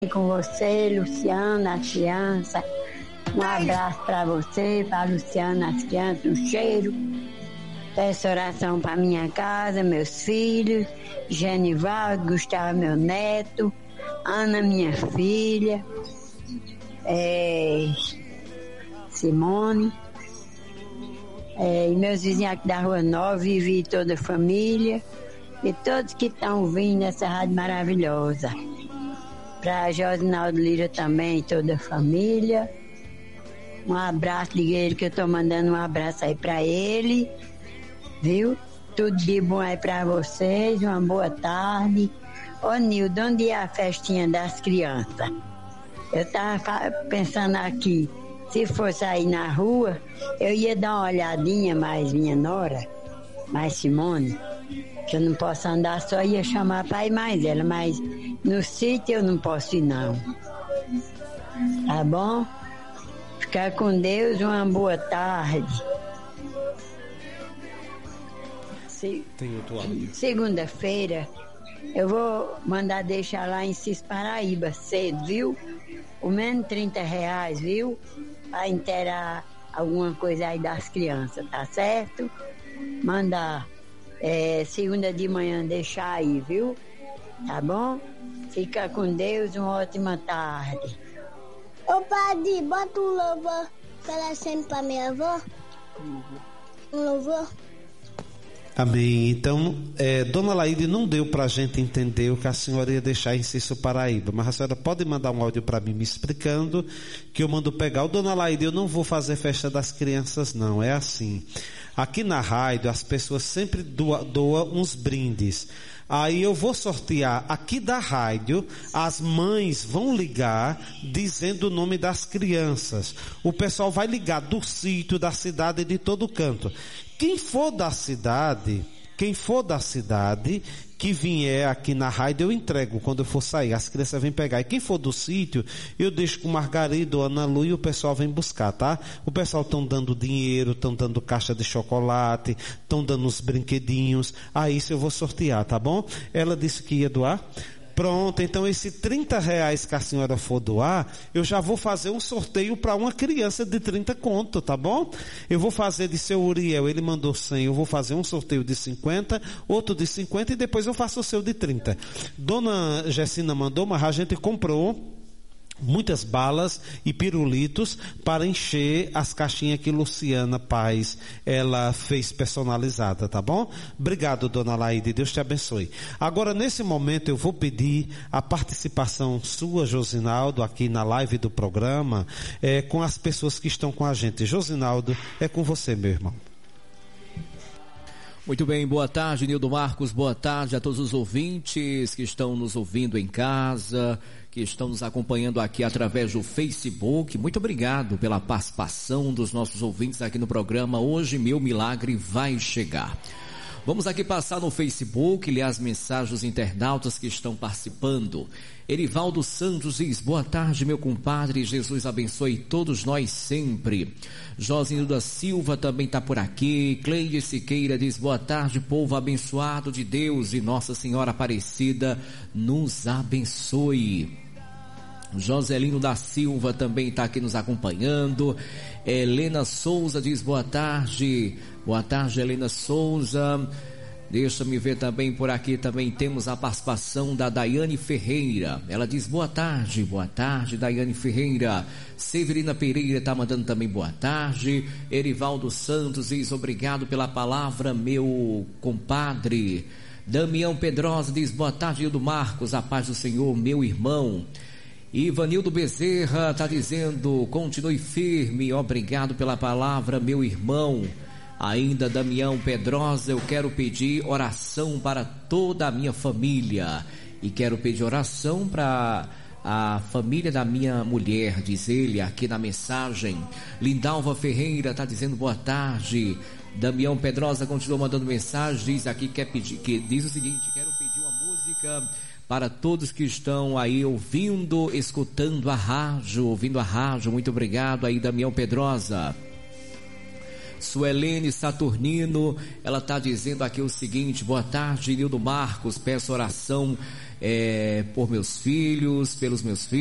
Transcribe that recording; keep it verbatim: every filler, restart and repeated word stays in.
Com você, Luciana, as crianças. Um abraço para você, para a Luciana, as crianças, um cheiro. Peço oração para minha casa, meus filhos, Genivaldo, Gustavo, meu neto, Ana, minha filha, é, Simone, é, e meus vizinhos aqui da Rua Nova, Vivi, toda a família, e todos que estão ouvindo essa rádio maravilhosa. Para Josinaldo Lira também, toda a família. Um abraço, liguei que eu tô mandando um abraço aí para ele, viu? Tudo de bom aí para vocês, uma boa tarde. Ô Nildo, onde é a festinha das crianças? Eu tava pensando aqui, se fosse aí na rua, eu ia dar uma olhadinha, mais minha nora, mais Simone, que eu não posso andar só, ia chamar para ir mais ela, mas no sítio eu não posso ir não. Tá bom? Ficar com Deus, uma boa tarde. Se... Tem outro áudio. Segunda-feira eu vou mandar deixar lá em Cis Paraíba cedo, viu? O menos trinta reais, viu? Para inteirar alguma coisa aí das crianças, tá certo? Mandar é, segunda de manhã deixar aí, viu? Tá bom? Fica com Deus, uma ótima tarde. Ô padre, bota um louvor para sempre pra minha avó. Um louvor. Amém. Então, é, Dona Laíde não deu pra gente entender o que a senhora ia deixar em Cício Paraíba, mas a senhora pode mandar um áudio para mim me explicando, que eu mando pegar. O Dona Laíde, eu não vou fazer festa das crianças não, é assim. Aqui na rádio as pessoas sempre doam doa uns brindes. Aí eu vou sortear aqui da rádio, as mães vão ligar dizendo o nome das crianças. O pessoal vai ligar do sítio, da cidade, de todo canto. Quem for da cidade, quem for da cidade, que vier aqui na rádio, eu entrego quando eu for sair. As crianças vêm pegar. E quem for do sítio, eu deixo com Margarida ou Ana Lu e o pessoal vem buscar, tá? O pessoal estão dando dinheiro, estão dando caixa de chocolate, estão dando uns brinquedinhos. Aí isso eu vou sortear, tá bom? Ela disse que ia doar. Pronto, então esse trinta reais que a senhora for doar, eu já vou fazer um sorteio para uma criança de trinta conto, tá bom? Eu vou fazer de seu Uriel, ele mandou cem, eu vou fazer um sorteio de cinquenta, outro de cinquenta e depois eu faço o seu de trinta. Dona Gessina mandou, mas a gente comprou muitas balas e pirulitos para encher as caixinhas que Luciana Paz ela fez personalizada, tá bom? Obrigado, Dona Laíde, Deus te abençoe. Agora, nesse momento, eu vou pedir a participação sua, Josinaldo, aqui na live do programa, é, com as pessoas que estão com a gente. Josinaldo, é com você, meu irmão. Muito bem, boa tarde, Nildo Marcos, boa tarde a todos os ouvintes que estão nos ouvindo em casa, que estão nos acompanhando aqui através do Facebook. Muito obrigado pela participação dos nossos ouvintes aqui no programa. Hoje, meu milagre vai chegar. Vamos aqui passar no Facebook, ler as mensagens dos internautas que estão participando. Erivaldo Santos diz, boa tarde, meu compadre, Jesus abençoe todos nós sempre. Josinho da Silva também está por aqui. Cleide Siqueira diz, boa tarde, povo abençoado de Deus e Nossa Senhora Aparecida nos abençoe. Joselino da Silva também está aqui nos acompanhando. Helena Souza diz boa tarde. Boa tarde, Helena Souza. Deixa-me ver também por aqui, também temos a participação da Daiane Ferreira. Ela diz boa tarde, boa tarde, Daiane Ferreira. Severina Pereira está mandando também boa tarde. Erivaldo Santos diz obrigado pela palavra, meu compadre. Damião Pedrosa diz boa tarde, Hildo Marcos, a paz do Senhor, meu irmão. Ivanildo Bezerra está dizendo, continue firme, obrigado pela palavra, meu irmão. Ainda Damião Pedrosa, eu quero pedir oração para toda a minha família. E quero pedir oração para a família da minha mulher, diz ele aqui na mensagem. Lindalva Ferreira está dizendo boa tarde. Damião Pedrosa continua mandando mensagem, diz aqui, quer pedir, que diz o seguinte, quero pedir uma música para todos que estão aí ouvindo, escutando a rádio, ouvindo a rádio. Muito obrigado aí, Damião Pedrosa. Suelene Saturnino, ela está dizendo aqui o seguinte, boa tarde, Nildo Marcos, peço oração é, por meus filhos, pelos meus filhos.